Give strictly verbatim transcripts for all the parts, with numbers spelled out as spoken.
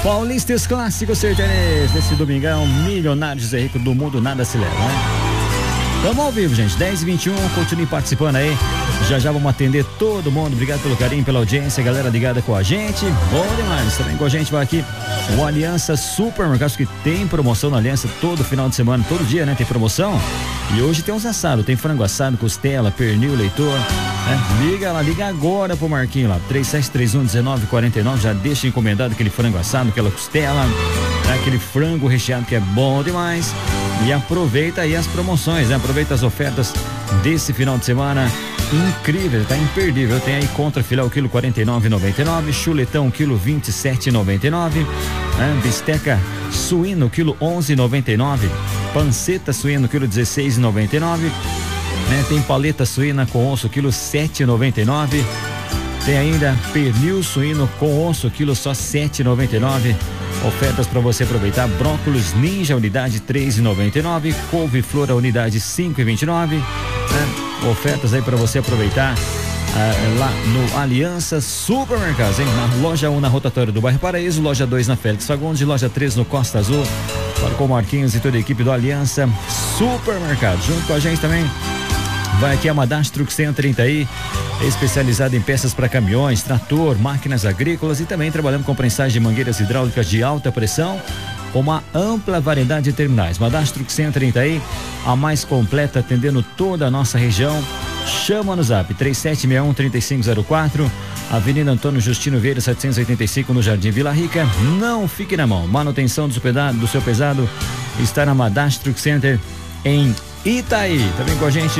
Paulistas Clássicos Sertanejos, nesse domingão, milionários e ricos do mundo, nada se leva, né? Tamo ao vivo, gente, dez e vinte e um, continue participando aí. Já já vamos atender todo mundo. Obrigado pelo carinho, pela audiência, galera ligada com a gente. Bom demais. Também com a gente vai aqui o Aliança Supermercados, que tem promoção na Aliança todo final de semana, todo dia, né? Tem promoção. E hoje tem uns assados, tem frango assado, costela, pernil, leitor, né? Liga lá, liga agora pro Marquinho lá, três sete três um, um nove quatro nove, já deixa encomendado aquele frango assado, aquela costela, né? Aquele frango recheado que é bom demais. E aproveita aí as promoções, né? Aproveita as ofertas desse final de semana. Incrível, tá imperdível. Tem aí contra filé o quilo quarenta e nove e noventa e nove, chuletão quilo vinte e sete e noventa e nove, né? Bisteca suíno quilo onze e noventa e nove, panceta suíno quilo dezesseis e noventa e nove, né? Tem paleta suína com osso quilo sete e noventa e nove. Tem ainda pernil suíno com osso quilo só sete e noventa e nove. Ofertas para você aproveitar: brócolis ninja unidade três e noventa e nove, couve-flor a unidade cinco e vinte e nove, né? Ofertas aí para você aproveitar uh, lá no Aliança Supermercados, hein? Na loja um na rotatória do bairro Paraíso, loja dois na Félix Fagundes, loja três no Costa Azul. Para com o Marquinhos e toda a equipe do Aliança Supermercados. Junto com a gente também vai aqui a Madastro Truck Center aí, especializada em peças para caminhões, trator, máquinas agrícolas, e também trabalhamos com prensagem de mangueiras hidráulicas de alta pressão, com uma ampla variedade de terminais. Madastro Truck Center aí, a mais completa, atendendo toda a nossa região. Chama no zap três sete seis um, três cinco zero quatro, Avenida Antônio Justino Vieira setecentos e oitenta e cinco, no Jardim Vila Rica. Não fique na mão, manutenção do seu pesado, do seu pesado está na Madastro Truck Center em Itaí. Também com a gente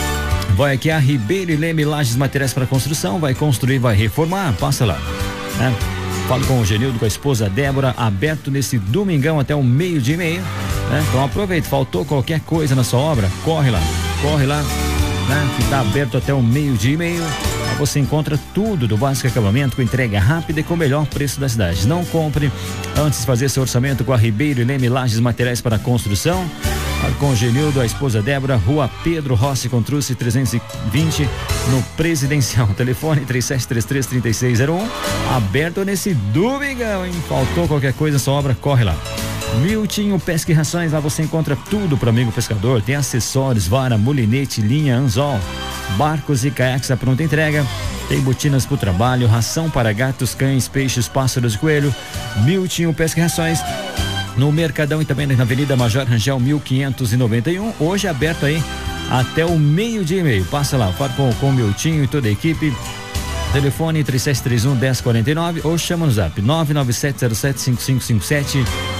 vai aqui a Ribeiro e Leme Lajes Materiais para Construção. Vai construir, vai reformar, passa lá, né? Falo com o Genildo, com a esposa Débora, aberto nesse domingão até o meio dia e meio, né? Então aproveita, faltou qualquer coisa na sua obra, corre lá, corre lá, né? Que tá aberto até o meio dia e meio. Você encontra tudo do básico acabamento, com entrega rápida e com o melhor preço da cidade. Não compre antes de fazer seu orçamento com a Ribeiro e Leme Lajes Materiais para Construção. Com o Genildo, a esposa Débora, Rua Pedro Rossi Contrucci trezentos e vinte, no Presidencial. Telefone três sete três três, três seis zero um, aberto nesse domingão, hein? Faltou qualquer coisa, sua obra, corre lá. Miltinho Pesca e Rações, lá você encontra tudo para amigo pescador. Tem acessórios, vara, molinete, linha, anzol, barcos e caiaques à pronta entrega. Tem botinas para o trabalho, ração para gatos, cães, peixes, pássaros e coelho. Miltinho Pesca e Rações, no Mercadão e também na Avenida Major Rangel mil quinhentos e noventa e um, hoje aberto aí até o meio dia e meio. Passa lá, fala com, com o Miltinho e toda a equipe. Telefone três sete três um, um zero quatro nove ou chama no zap nove nove sete zero sete cinco cinco cinco sete.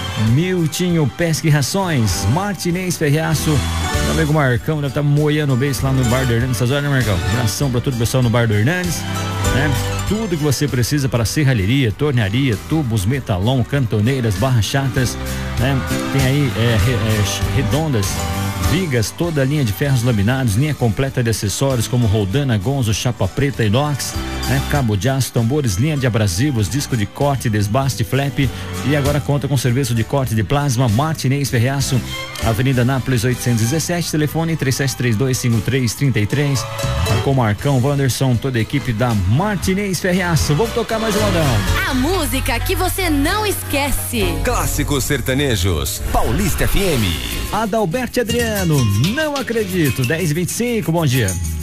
Miltinho Pesca e Rações. Martinez Ferreaço, meu amigo Marcão deve estar moendo o beijo lá no Bar do Hernandes essas horas, né, Marcão? Abração para todo o pessoal no Bar do Hernandes, né? Tudo que você precisa para serralheria, tornearia, tubos, metalon, cantoneiras, barras chatas, né? Tem aí é, é, redondas, vigas, toda a linha de ferros laminados, linha completa de acessórios como roldana, gonzo, chapa preta, inox, né? Cabo de aço, tambores, linha de abrasivos, disco de corte, desbaste, flap, e agora conta com serviço de corte de plasma. Martinez Ferreaço, Avenida Nápoles oitocentos e dezessete, telefone três sete três dois, cinco três três três. Com Marcão, Wanderson, toda a equipe da Martinez Ferreaço. Vamos tocar mais um modão. A música que você não esquece. Clássicos sertanejos, Paulista F M. Adalberto Adriano, não acredito. dez e vinte e cinco, bom dia.